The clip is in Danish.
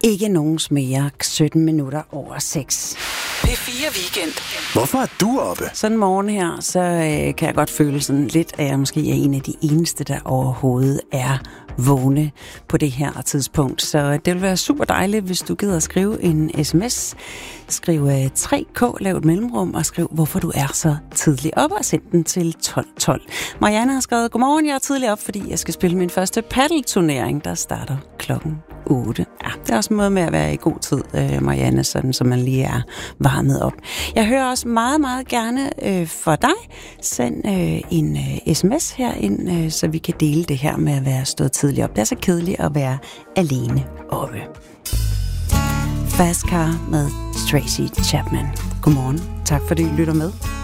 Ikke nogen mere 17 minutter over 6. P4 Weekend. Hvorfor er du oppe? Sådan en morgen her, så kan jeg godt føle sådan lidt, at jeg måske er en af de eneste, der overhovedet er vågne på det her tidspunkt. Så det vil være super dejligt, hvis du gider at skrive en sms. Skriv 3K, lav et mellemrum og skriv, hvorfor du er så tidligt op, og send den til 1212. Marianne har skrevet, godmorgen, jeg er tidligt op, fordi jeg skal spille min første paddelturnering, der starter klokken 8. Ja, det er også en måde med at være i god tid, Marianne, sådan så man lige er varmet op. Jeg hører også meget, meget gerne for dig. Send en sms herind, så vi kan dele det her med at være stået tidligt op. Det er så kedeligt at være alene oppe. Fast Car med Tracy Chapman. Godmorgen. Tak fordi I lytter med.